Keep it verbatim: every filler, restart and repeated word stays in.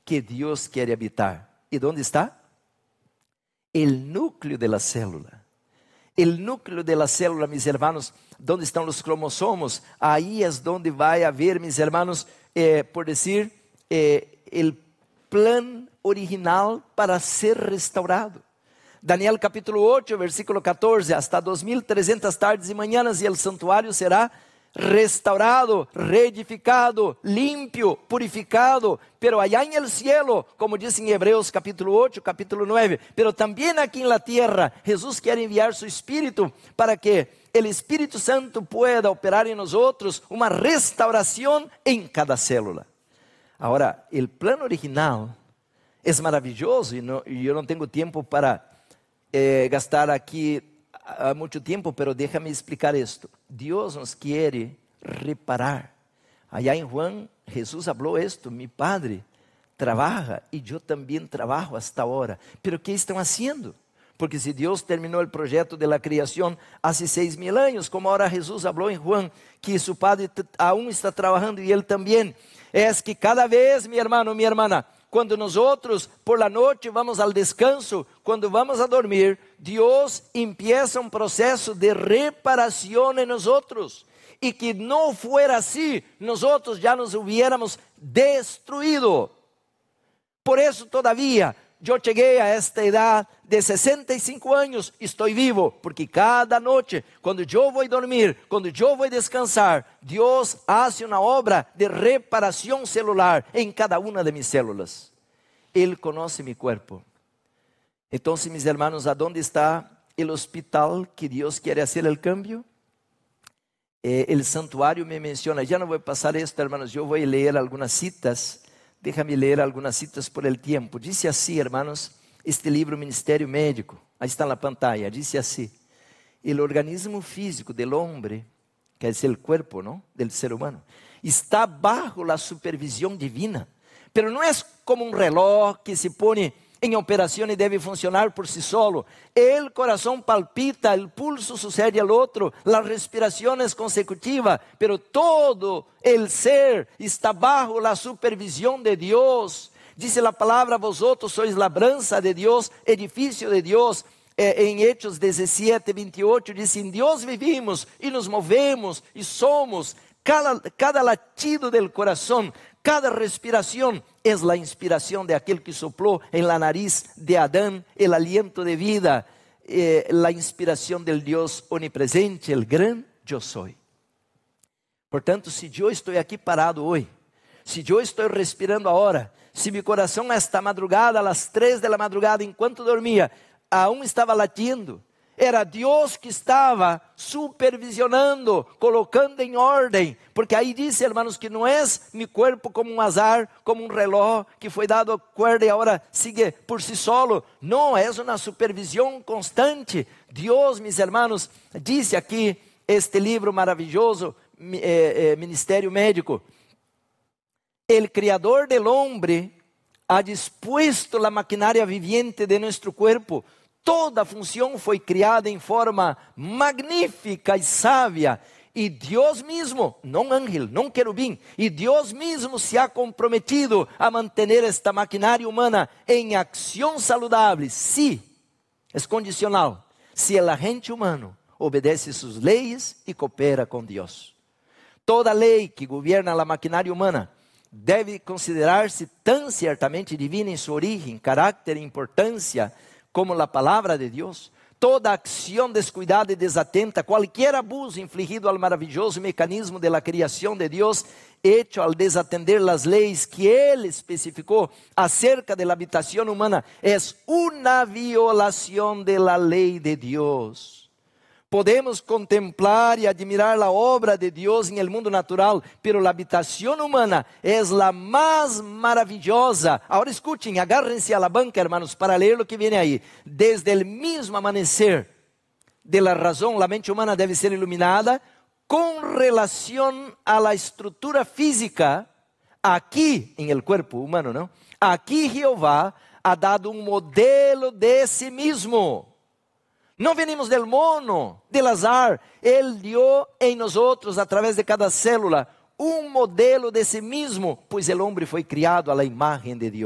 que Deus quer habitar. E onde está? El núcleo de la célula. El núcleo de la célula, mis hermanos, donde estão os cromossomos, aí é onde vai haver, mis hermanos, eh, por decir, eh, el plan original para ser restaurado. Daniel capítulo ocho, versículo catorze, hasta dos mil trescientas tardes e manhãs, e el santuário será restaurado, reedificado, limpio, purificado, pero allá en el cielo, como dice en Hebreos capítulo ocho, capítulo nueve, pero también aquí en la tierra, Jesús quiere enviar su Espíritu para que el Espíritu Santo pueda operar en nosotros una restauración en cada célula. Ahora, el plan original es maravilloso y, no, y yo no tengo tiempo para eh, gastar aquí há muito tempo, pero déjame explicar esto. Deus nos quer reparar. Allá em Juan, Jesus falou esto: mi Padre trabaja e eu também trabajo hasta ahora. Pero ¿qué estão haciendo? Porque se Deus terminou o projeto de la criação há seis mil anos, como agora Jesus falou em Juan, que su Padre aún está trabalhando e Ele também, é que cada vez, mi hermano, mi hermana, quando nós outros por la noite vamos ao descanso, quando vamos a dormir, Deus empieza um processo de reparação em nós outros. E que não fuera assim, nós outros já nos hubiéramos destruído. Por isso, todavia, eu cheguei a esta idade de sessenta e cinco anos, estou vivo, porque cada noite, quando eu vou dormir, quando eu vou descansar, Deus hace uma obra de reparação celular em cada uma de mis células. Ele conhece meu corpo. Então, mis hermanos, ¿aonde está o hospital que Deus quer fazer o cambio? Eh, el santuário me menciona, já não vou passar isto, hermanos, eu vou ler algumas citas. Déjame leer algunas citas por el tiempo. Dice así, hermanos, este libro Ministério Médico, ahí está en la pantalla, dice así: el organismo físico del hombre, que es el cuerpo, ¿no?, del ser humano, está bajo la supervisión divina, pero no es como un reloj que se pone en operación y debe funcionar por sí solo. El corazón palpita, el pulso sucede al otro, la respiración es consecutiva, pero todo el ser está bajo la supervisión de Dios. Dice la palabra: vosotros sois labranza de Dios, edificio de Dios. Eh, en Hechos diecisiete, veintiocho dice: en Dios vivimos y nos movemos y somos. Cada, cada latido del corazón, cada respiración es la inspiración de aquel que sopló en la nariz de Adán el aliento de vida, eh, la inspiración del Dios onipresente, el gran yo soy. Por tanto, si yo estoy aquí parado hoy, si yo estoy respirando ahora, si mi corazón esta madrugada, a las tres de la madrugada, enquanto dormía, aún estaba latiendo, era Deus que estava supervisionando, colocando em ordem, porque aí diz, hermanos, que não é meu corpo como um azar, como um reloj que foi dado a cuerda e agora sigue por si solo. Não, é uma supervisão constante. Deus, mis hermanos, disse aqui este livro maravilhoso, eh, eh, Ministério Médico: el Criador del hombre ha dispuesto la maquinaria viviente de nuestro cuerpo. Toda função foi criada em forma magnífica e sábia. E Deus mesmo, não ángel, não querubim, e Deus mesmo se ha comprometido a manter esta maquinaria humana em ação saudável. Se, é condicional, se o agente humano obedece suas leis e coopera com Deus. Toda lei que governa a maquinaria humana deve considerar-se tão certamente divina em sua origem, caráter e importância, como a palavra de Deus. Toda acção descuidada e desatenta, qualquer abuso infligido ao maravilhoso mecanismo de la criação de Deus, hecho al desatender las leis que Ele especificou acerca de la habitación humana, é uma violação de la lei de Deus. Podemos contemplar e admirar a obra de Deus em el mundo natural, pero la habitación humana é la mais maravilhosa. Agora escutem, agárrense a la banca, hermanos, para ler o que viene aí. Desde el mismo amanecer de la razón, la mente humana deve ser iluminada com relação a la estrutura física, aqui em el cuerpo humano, não? Aqui Jeová ha dado um modelo de si mismo. Não venimos del mono, del azar. Ele dio em nós outros, através de cada célula, um modelo de si mesmo, pois o homem foi criado à imagem de Deus.